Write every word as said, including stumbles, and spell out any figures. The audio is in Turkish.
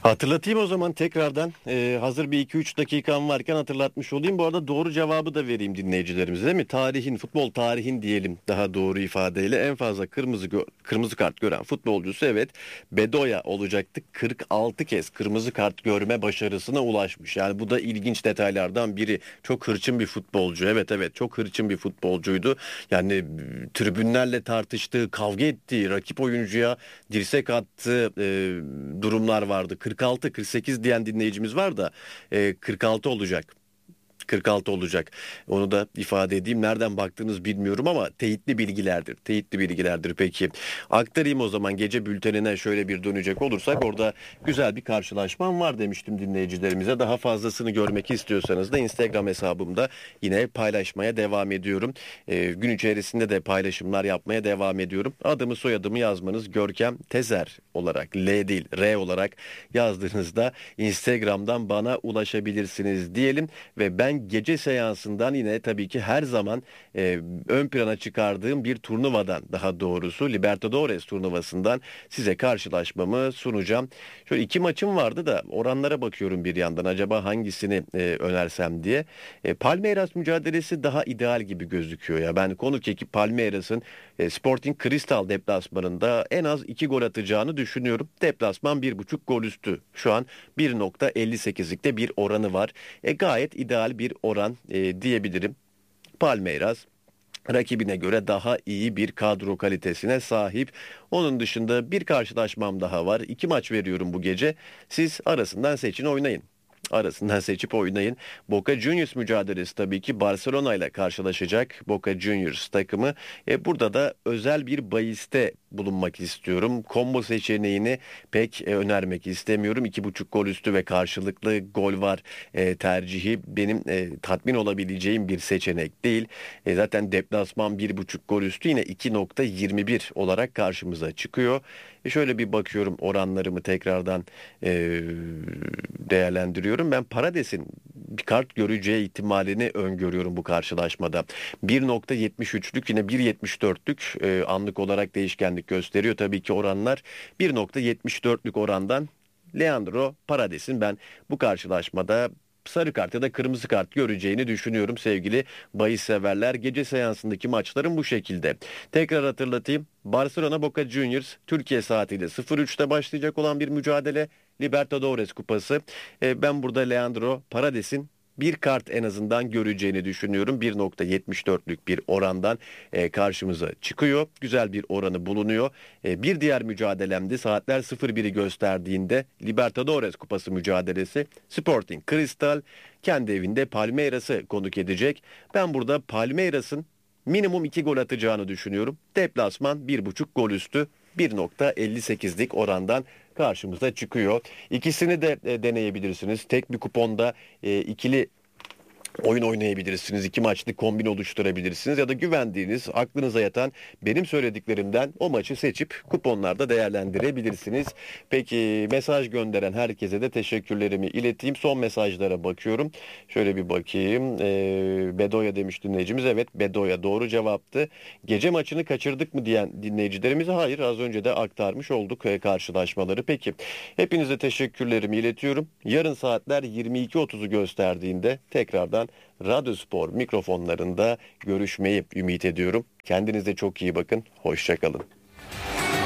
Hatırlatayım o zaman tekrardan. Ee, hazır bir iki üç dakikam varken hatırlatmış olayım. Bu arada doğru cevabı da vereyim dinleyicilerimize, değil mi? Tarihin, futbol tarihin diyelim daha doğru ifadeyle en fazla kırmızı gö- kırmızı kart gören futbolcusu, evet, Bedoya olacaktı. kırk altı kez kırmızı kart görme başarısına ulaşmış. Yani bu da ilginç detaylardan biri. Çok hırçın bir futbolcu. Evet evet çok hırçın bir futbolcuydu. Yani e, tribünlerle tartıştığı, kavga ettiği, rakip oyuncuya dirsek attığı e, durumlar vardı. kırk altı kırk sekiz diyen dinleyicimiz var da e, kırk altı olacak. kırk altı olacak. Onu da ifade edeyim. Nereden baktığınız bilmiyorum ama teyitli bilgilerdir. Teyitli bilgilerdir peki. Aktarayım o zaman gece bültenine şöyle bir dönecek olursak, orada güzel bir karşılaşmam var demiştim dinleyicilerimize. Daha fazlasını görmek istiyorsanız da Instagram hesabımda yine paylaşmaya devam ediyorum. Ee, gün içerisinde de paylaşımlar yapmaya devam ediyorum. Adımı soyadımı yazmanız Görkem Tezer olarak, L değil R olarak yazdığınızda Instagram'dan bana ulaşabilirsiniz diyelim ve ben gece seansından yine tabii ki her zaman e, ön plana çıkardığım bir turnuvadan, daha doğrusu Libertadores turnuvasından size karşılaşmamı sunacağım. Şöyle iki maçım vardı da oranlara bakıyorum bir yandan, acaba hangisini e, önersem diye. E, Palmeiras mücadelesi daha ideal gibi gözüküyor ya. Ben konuk ekip Palmeiras'ın e, Sporting Cristal deplasmanında en az iki gol atacağını düşünüyorum. Deplasman bir buçuk gol üstü. Şu an bir nokta elli sekizlikte bir oranı var. E, gayet ideal bir oran e, diyebilirim. Palmeiras rakibine göre daha iyi bir kadro kalitesine sahip. Onun dışında bir karşılaşmam daha var. İki maç veriyorum bu gece. Siz arasından seçin, oynayın. Arasından seçip oynayın. Boca Juniors mücadelesi tabii ki Barcelona ile karşılaşacak Boca Juniors takımı. E, burada da özel bir bahiste bulunmak istiyorum. Combo seçeneğini pek e, önermek istemiyorum. İki buçuk gol üstü ve karşılıklı gol var e, tercihi benim e, tatmin olabileceğim bir seçenek değil. E, zaten deplasman bir buçuk gol üstü yine iki nokta yirmi bir olarak karşımıza çıkıyor. E, şöyle bir bakıyorum, oranlarımı tekrardan e, değerlendiriyorum. Ben Parades'in bir kart göreceği ihtimalini öngörüyorum bu karşılaşmada. bir nokta yetmiş üçlük yine bir nokta yetmiş dörtlük e, anlık olarak değişkenlik gösteriyor. Tabii ki oranlar bir nokta yetmiş dörtlük orandan Leandro Parades'in ben bu karşılaşmada sarı kart ya da kırmızı kart göreceğini düşünüyorum sevgili bahis severler. Gece seansındaki maçlarım bu şekilde. Tekrar hatırlatayım. Barcelona Boca Juniors Türkiye saatiyle sıfır üçte başlayacak olan bir mücadele. Libertadores Kupası. E, ben burada Leandro Parades'in bir kart en azından göreceğini düşünüyorum. bir nokta yetmiş dörtlük bir orandan e, karşımıza çıkıyor. Güzel bir oranı bulunuyor. E, bir diğer mücadelemde saatler sıfır biri gösterdiğinde Libertadores Kupası mücadelesi Sporting Cristal kendi evinde Palmeiras'ı konuk edecek. Ben burada Palmeiras'ın minimum iki gol atacağını düşünüyorum. Deplasman bir buçuk gol üstü bir nokta elli sekizlik orandan karşımıza çıkıyor. İkisini de e, deneyebilirsiniz. Tek bir kuponda e, ikili oyun oynayabilirsiniz. İki maçlı kombin oluşturabilirsiniz ya da güvendiğiniz, aklınıza yatan benim söylediklerimden o maçı seçip kuponlarda değerlendirebilirsiniz. Peki mesaj gönderen herkese de teşekkürlerimi ileteyim. Son mesajlara bakıyorum. Şöyle bir bakayım. Ee, Bedoya demiş dinleyicimiz. Evet, Bedoya doğru cevaptı. Gece maçını kaçırdık mı diyen dinleyicilerimize hayır, az önce de aktarmış olduk e, karşılaşmaları. Peki hepinize teşekkürlerimi iletiyorum. Yarın saatler yirmi iki otuzu gösterdiğinde tekrardan Radyospor mikrofonlarında görüşmeyi ümit ediyorum. Kendinize çok iyi bakın. Hoşça kalın.